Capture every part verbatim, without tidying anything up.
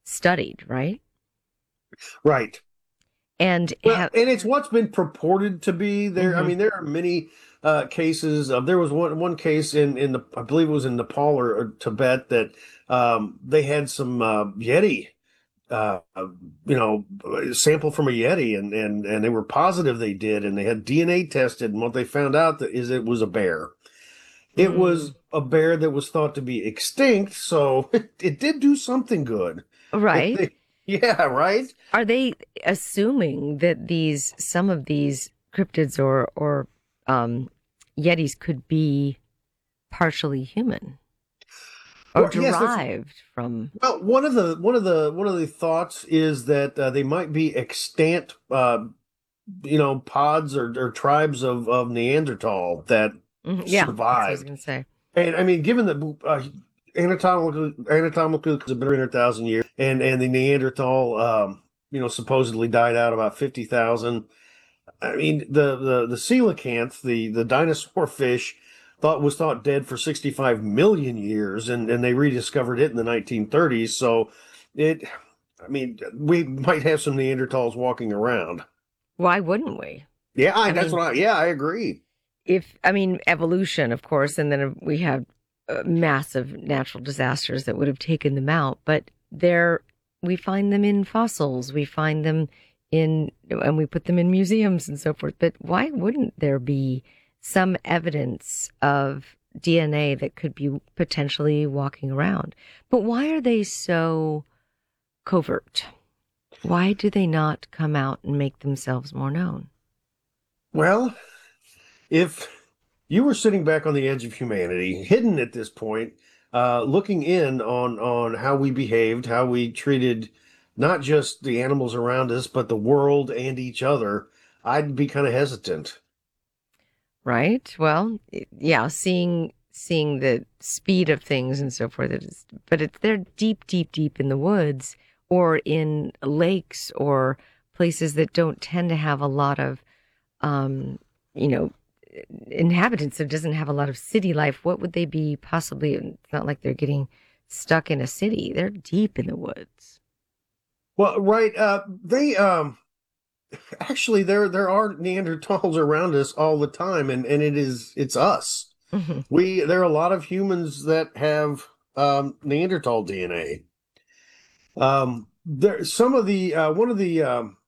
studied, right? Right. And Well, ha- and it's what's been purported to be there. I mhm. mean, there are many uh, cases. Of, there was one one case in in the I believe it was in Nepal or, or Tibet that um, they had some uh, Yeti, uh, you know, sample from a Yeti, and and and they were positive they did, and they had D N A tested, and what they found out that is it was a bear. It Mm. was a bear that was thought to be extinct, so it, it did do something good. It, Right. they, yeah, right. Are they assuming that these some of these cryptids or or um, Yetis could be partially human or Well, yes, that's derived from? well, one of the one of the one of the thoughts is that uh, they might be extant, uh, you know, pods or, or tribes of, of Neanderthal that Mhm. Yeah, that's what I was survived. going to say. And I mean, given that uh, anatomically anatomically it's been three hundred thousand years, and and the Neanderthal, um, you know, supposedly died out about fifty thousand. I mean, the the the coelacanth, the the dinosaur fish, thought was thought dead for sixty-five million years, and and they rediscovered it in the nineteen thirties. So it, I mean, we might have some Neanderthals walking around. Why wouldn't we? Yeah, I, I that's mean, what I. Yeah, I agree. if I mean evolution, of course, and then we have uh, massive natural disasters that would have taken them out, but they're we find them in fossils, we find them in, and we put them in museums and so forth. But why wouldn't there be some evidence of D N A that could be potentially walking around? But why are they so covert? Why do they not come out and make themselves more known? Well, if you were sitting back on the edge of humanity, hidden at this point, uh, looking in on on how we behaved, how we treated not just the animals around us, but the world and each other, I'd be kind of hesitant. Right. Well, it- yeah, seeing seeing the speed of things and so forth. It is, but it's they're deep, deep, deep in the woods or in lakes or places that don't tend to have a lot of, um, you know, inhabitants. It doesn't have a lot of city life. What would they be possibly? It's not like they're getting stuck in a city. They're deep in the woods. Well, right, uh, they um actually there there are Neanderthals around us all the time, and and it is it's us. Hmm. We there are a lot of humans that have um, Neanderthal D N A. Um, there some of the uh, one of the um,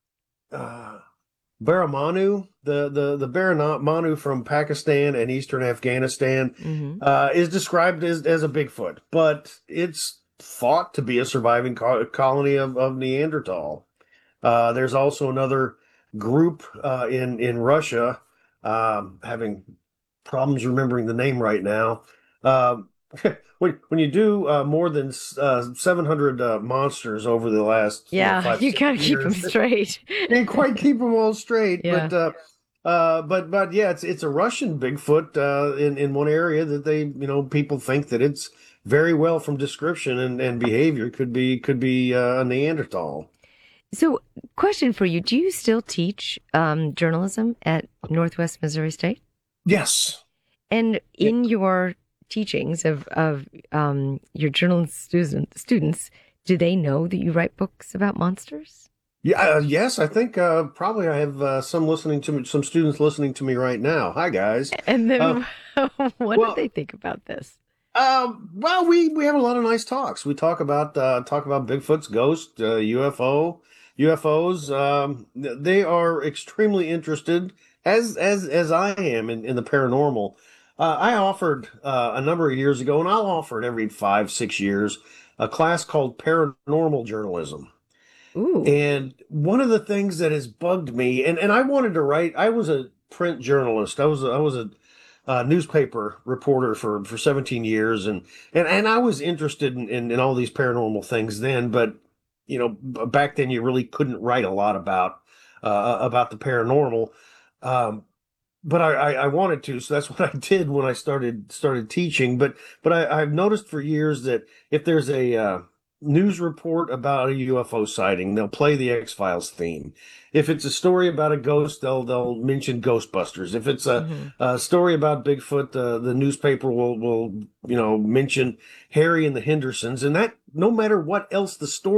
uh, Baramanu, the the the Baramanu from Pakistan and eastern Afghanistan, Hmm. uh, is described as as a Bigfoot, but it's thought to be a surviving co- colony of, of Neanderthal. Uh, there's also another group uh, in in Russia, um, having problems remembering the name right now. Um, when when you do uh, more than uh, seven hundred uh, monsters over the last you know Yeah, five you six gotta keep them years, straight. can't quite keep them all straight. Yeah. But uh, uh, but but yeah, it's it's a Russian Bigfoot uh, in in one area that they you know people think that it's very well from description and, and behavior could be could be uh, a Neanderthal. So, question for you. Do you still teach um, journalism at Northwest Missouri State? Yes. And in your teachings of, of um, your journalism student, students, do they know that you write books about monsters? Yeah, uh, yes, I think uh, probably I have uh, some listening to me, some students listening to me right now. Hi, guys. And Uh, then what do well, they think about this? um, well, we we have a lot of nice talks. We talk about uh, talk about Bigfoot's ghost, uh, U F O, U F Os. Um, they are extremely interested, as as as I am in, in the paranormal. Uh, I offered uh, a number of years ago, and I'll offer it every five six years, a class called paranormal journalism. Ooh. And one of the things that has bugged me, and, and I wanted to write, I was a print journalist. I was a, I was a, uh newspaper reporter for, for seventeen years, and, and, and I was interested in, in, in all these paranormal things then, but you know, back then you really couldn't write a lot about uh, about the paranormal. Um, but I, I, I wanted to, so that's what I did when I started started teaching. But but I, I've noticed for years that if there's a uh, news report about a U F O sighting, they'll play the X Files theme. If it's a story about a ghost, they'll they'll mention Ghostbusters. If it's a, Hmm. a story about Bigfoot, the the newspaper will will you know mention Harry and the Hendersons, and that no matter what else the story